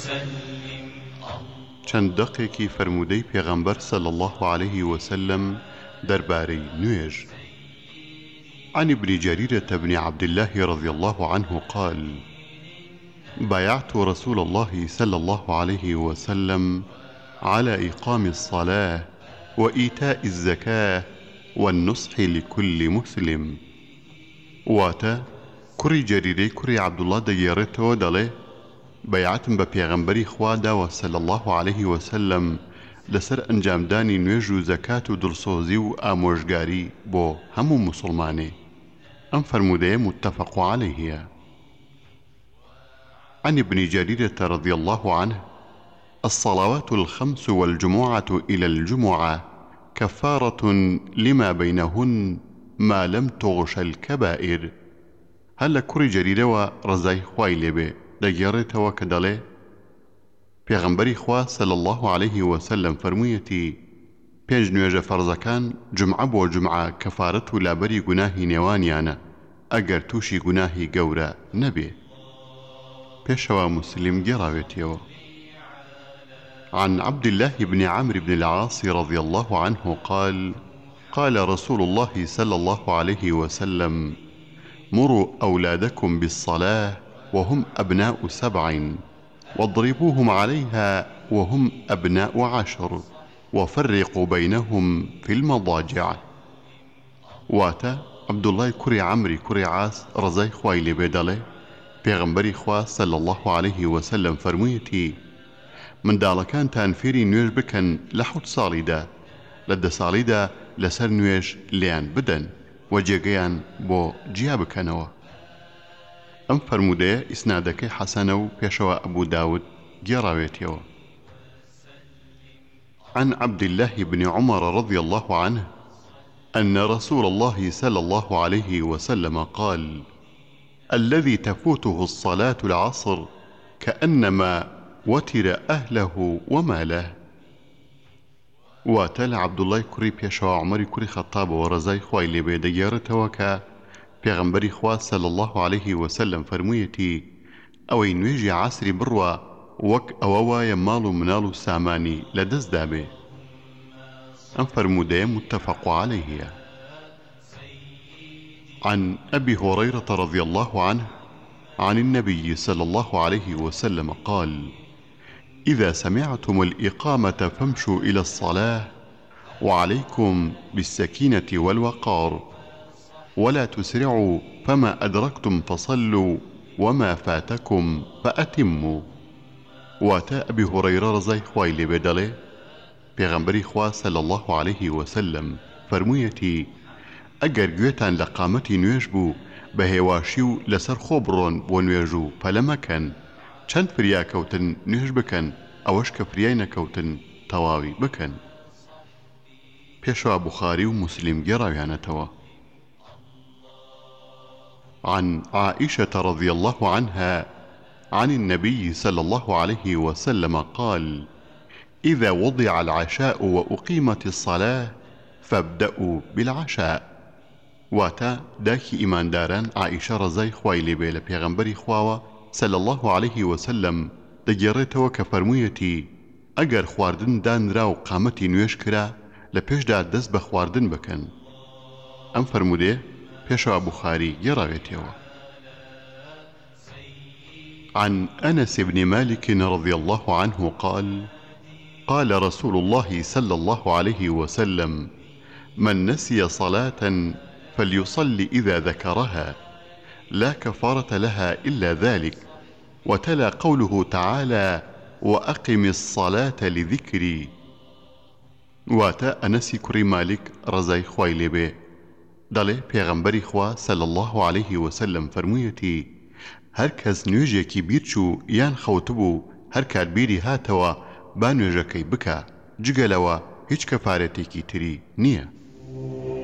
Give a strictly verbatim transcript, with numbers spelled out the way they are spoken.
چەند دەقێکی فرموودەی پێغەمبەر صلی الله عليه وسلم دەربارەی نوێژ. عن ابن جريرة بن عبد الله رضي الله عنه قال: بايعت رسول الله صلى الله عليه وسلم على إقام الصلاة وإيتاء الزكاة والنصح لكل مسلم. واتا كري جريري كري عبد الله ديارته دله بيعتم بپیغمبری خوا داوە صلى الله عليه وسلم لسر ئەنجامدانی نوێژ و زەکات و دڵسۆزی و ئامۆژگاری بۆ هەموو مسلمانێ. ئەم فرموودەیە متفق عليه. عن ابن جريرة رضي الله عنه: الصلوات الخمس والجمعة إلى الجمعة كفارة لما بينهن ما لم تغش الكبائر. هل كري جريرة ورزاي خواي لبي دەگێڕێتەوە کە دەڵێ پێغەمبەری خوا صلی الله عليه وسلم فەرموویەتی پێنج نوێژە فەرزەکان جمعە بۆ جمعە کەفارەت و لابەری گوناهی نێوانیانە ئەگەر تووشی گوناهی گەورە نەبێ. پێشەوە مسلم گێڕاوێتیەوە. عن عبد الله بن عمرو بن العاص رضي الله عنه قال: قال رسول الله صلى الله عليه وسلم: مروا أولادكم بالصلاة وهم أبناء سبع واضربوهم عليها وهم أبناء عشر وفرقوا بينهم في المضاجع. واتا عبد الله كري عمري كري عاص رزاي خواي لبيدالي پیغمبری خوا صلى الله عليه وسلم فرموویەتی منداڵەکان تانفێری نوێژ بکەن لە حوت ساڵیدا لە دە ساڵیدا لەسەر نوێژ لیان بدەن و جێگەیان بۆ جیا بکەنەوە. ئەم فرموودەیە ئیسنادەکەی حەسەنە و پێشەوە ئەبوو داود گێڕاوێتیەوە. عن عبد الله بن عمر رضي الله عنه أن رسول الله صلى الله عليه وسلم قال: الذي تفوته الصلاة العصر كأنما وتر أهله وماله. واتل عبد الله كري بيشوا عمري كري خطاب ورزاي خواي لبي ديارتەوە کە پێغەمبەری خوا صلی الله عليه وسلم فەرموویەتی ئەوەی نوێژی عاسری بڕوە وەک ئەوە وایە ماڵ و مناڵ و سامانی لەدەستدا بێ. ئەم فەرموودەیە متفق عليه. عن أبي هريرة رضي الله عنه عن النبي صلى الله عليه وسلم قال: إذا سمعتم الإقامة فامشوا إلى الصلاة وعليكم بالسكينة والوقار ولا تسرعوا فما أدركتم فصلوا وما فاتكم فأتموا. واتا أبي هريرة رضي خواي لبدله پیغمبری خوا صلى الله عليه وسلم فرموویەتی ئەگەر گوێتان لە قامەتی نوێژ بوو بە هێواشی و لەسەر خۆ بڕۆن بۆ نوێژ و پەلە مەکەن چەند فریاکەوتن نوێژ بکەن ئەوەش کە فریای نەکەوتن تەواوی بکەن. پێشەوە بوخاری و مسلم گێڕاویانەتەوە. عن عائشة رضي الله عنها عن النبي صلى الله عليه وسلم قال: إذا وضع العشاء وأقيمت الصلاة فابدأوا بالعشاء. واتا داكي إيمان داران عائشة رزاي خواي لبي لبيغمبري خواوة صلى الله عليه وسلم دەگێڕێتەوە کە فەرموویەتی ئەگەر خواردن دانرا و قامەتی نوێژ کرا لە پێشدا دەست بە خواردن بکەن. ئەم فەرموودەیە پێشەوە بوخاری گێڕاوێتەوە. عن أنس بن مالك رضي الله عنه قال: قال رسول الله صلى الله عليه وسلم: من نسي صلاة فليصلي إذا ذكرها لا كفارة لها إلا ذلك. وتلا قوله تعالى: وأقم الصلاة لذكري. واتا أنسي كري مالك رزاي خواي لبي دەڵێ پێغەمبەری خوا صلی الله عليه وسلم فەرموویەتی هەر کەس نوێژێکی بیرچوو یان خەوتبوو هەر کات بیری هاتەوە با نوێژەکەی بکە جگەلەوە هیچ کەفارەتێکی تری نییە.